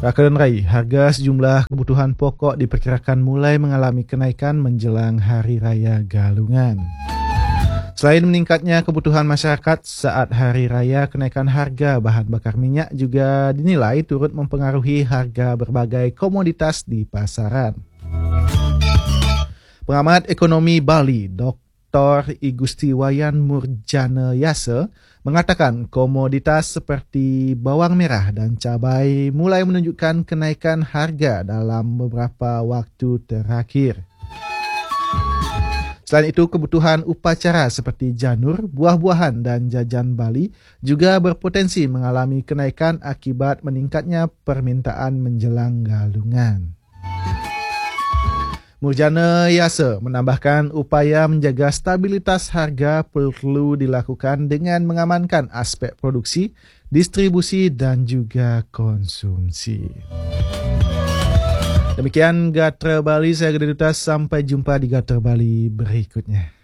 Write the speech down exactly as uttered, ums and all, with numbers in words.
Rakan Rai, harga sejumlah kebutuhan pokok diperkirakan mulai mengalami kenaikan menjelang Hari Raya Galungan. Selain meningkatnya kebutuhan masyarakat saat Hari Raya, kenaikan harga bahan bakar minyak juga dinilai turut mempengaruhi harga berbagai komoditas di pasaran. Pengamat ekonomi Bali, Doktor Igusti Wayan Murjanayasa, mengatakan komoditas seperti bawang merah dan cabai mulai menunjukkan kenaikan harga dalam beberapa waktu terakhir. Selain itu, kebutuhan upacara seperti janur, buah-buahan dan jajan Bali juga berpotensi mengalami kenaikan akibat meningkatnya permintaan menjelang Galungan. Murjanayasa menambahkan upaya menjaga stabilitas harga perlu dilakukan dengan mengamankan aspek produksi, distribusi dan juga konsumsi. Demikian Gatra Bali, saya Gede Dutas, sampai jumpa di Gatra Bali berikutnya.